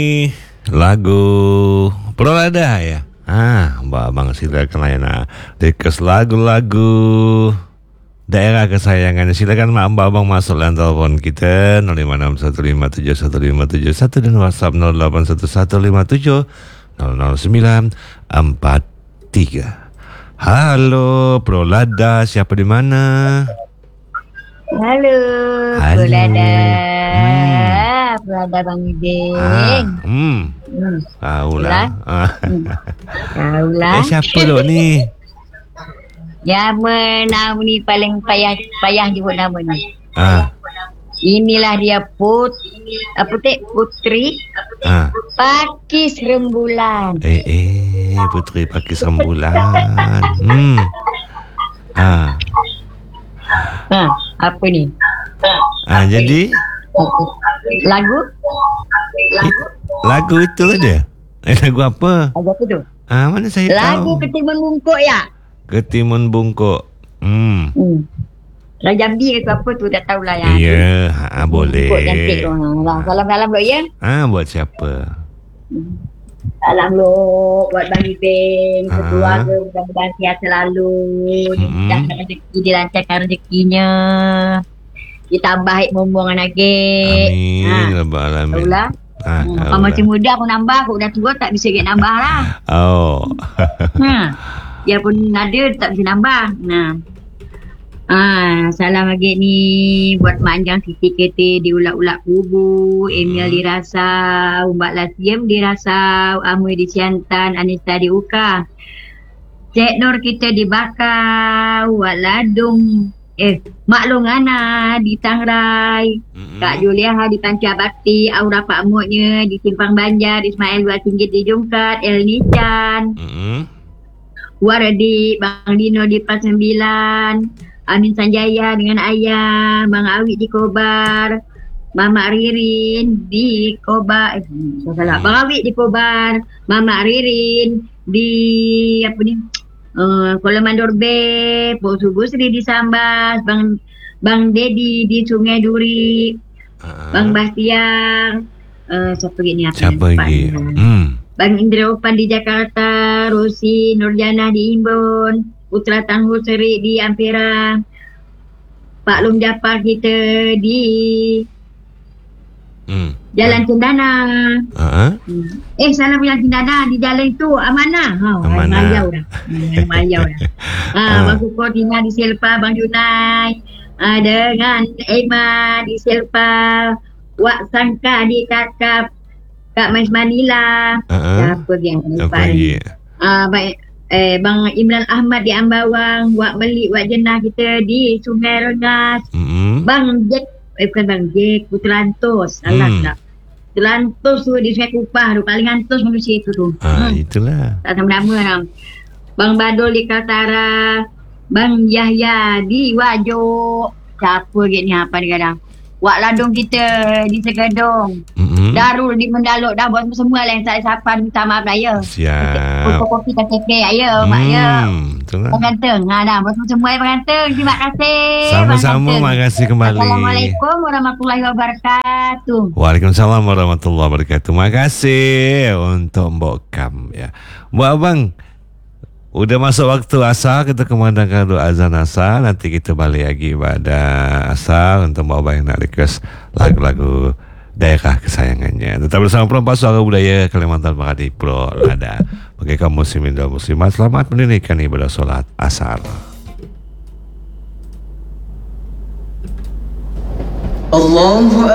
Lagu Prolada ya. Abang silakan layan request lagu-lagu daerah kesayangannya. Silakan abang masuk dalam telefon kita 0561571571 dan WhatsApp 0811500943. Halo Prolada, siapa di mana? Halo. Prolada. Prolada Bang Iding. Tahulah. Tahulah. Siapa duk ni? Nama ni paling payah jemput nama ni. Inilah dia Putri Pakis Rembulan. Putri Pakis Rembulan. Apa ni? Jadi Lagu itu aja. Lagu apa? Lagu apa tu? Mana saya Lagu tahu. Ketimun Bungkuk ya? Ketimun Bungkuk. Lah Jambi ke apa tu tak tahulah ya. Ya, boleh. Bungkuk cantik tu. Salam-salam dulu ya. Buat siapa? Salam lu buat Bang Iping, keluarga, mudah-mudahan sihat selalu, dimudahkan rezeki, dilancarkan rezekinya, ditambah baik mumbung anak ke. Amin. Rabbal alamin. Kalau masih muda aku nambah, aku dah tua tak bisa nambah lah. Dia pun ada tak bisa nambah. Salam lagi ni buat manjang Siti Kete di ulak-ulak kubu, Emil dirasa, Umbak Lasiem dirasa, Amui di Siantan, Anissa di Uka, Cik Nur kita di Bakau, Wak Ladung, Mak Longana di Tangrai, Kak Julia di Panca Bakti, Aura Pak Muknya di Simpang Banjar, Ismail Buat Singgit di Jungkat, El Nican, Wardi, Bang Dino di Pas 9, Amin Sanjaya dengan ayah, Bang Awik di Kobar, Mama Ririn di Kobar, Bang Awik di Kobar, Mama Ririn di Kuala Mandor Bay, Pok Subuh Sri di Sambas, Bang Dedi di Sungai Duri, Bang Bastiang, siapa lagi? Bang Indra Opan di Jakarta, Rosi Nurjana di Imbon, Putra Tangguh Seri di Ampera, Pak Lum Japar kita di Jalan Cendana. Salah Jalan Cendana, di jalan itu Amanah. Mayau dah. Bang Kuko Tina di Selpa, Bang Junai, dengan Emma di Selpa, Wak Sangka di Kakap, Kak Mais Manila. Siapa yang lagi? Bang Imran Ahmad di Ambawang, Wak Melik, Wak Jenah kita di Sungai Rengas, Bang Jack, bukan Bang Jack, Putelantos, salah tak. Putelantos tu di Sungai Kupah tu, paling antos manusia itu tu. Itulah. Tak sama-sama lah. Bang Badul di Kaltara, Bang Yahya di Wajo, siapa lagi ni apa ni kadang. Wak Ladung kita di Segedong, Darul di Mendaluk, dah buat semua lah yang tak siapa, minta maaf lah ya. Siap. Kopi tak cekek ya mak ya. Pengantin, dah buat semua pengantin. Terima kasih. Sama-sama, makasih kembali. Assalamualaikum warahmatullahi wabarakatuh. Waalaikumsalam warahmatullahi wabarakatuh. Makasih untuk Mbok Kam ya. Mbak Abang, udah masuk waktu asar, kita kumandangkan dulu azan asar. Nanti kita balik lagi pada asar untuk Mbak Abang yang nak request lagu-lagu daerah kesayangannya. Tetap bersama Perempuan Suara Budaya Kalimantan Barat di Prolada. Bagi kaum muslimin dan muslimat, selamat menunaikan ibadah solat asar. Allahu